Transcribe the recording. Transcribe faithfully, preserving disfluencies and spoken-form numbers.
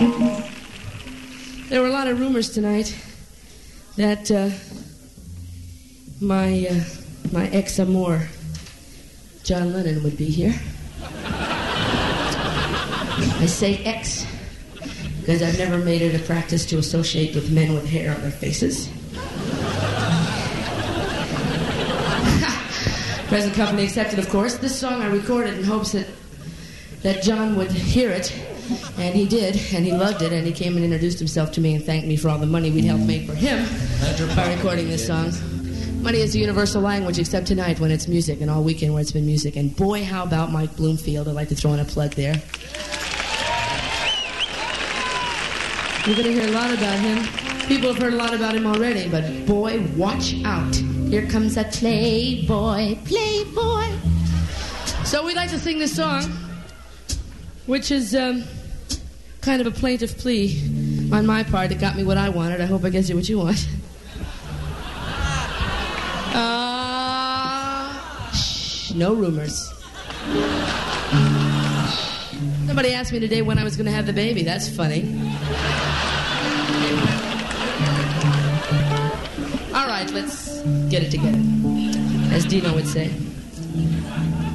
There were a lot of rumors tonight that uh, my uh, my ex-amour, John Lennon, would be here. I say ex because I've never made it a practice to associate with men with hair on their faces. Present company accepted, of course. This song I recorded in hopes that that John would hear it, and he did, and he loved it, and he came and introduced himself to me and thanked me for all the money we'd helped make for him by recording this song. Money is a universal language, except tonight when it's music, and all weekend where it's been music. And boy, how about Mike Bloomfield? I'd like to throw in a plug there. You're going to hear a lot about him. People have heard a lot about him already, but boy, watch out. Here comes a playboy, playboy. So we'd like to sing this song, which is um, kind of a plaintive plea on my part. It got me what I wanted. I hope it gets you what you want. Uh, shh, no rumors. Somebody asked me today when I was going to have the baby. That's funny. All right, let's get it together, as Dino would say.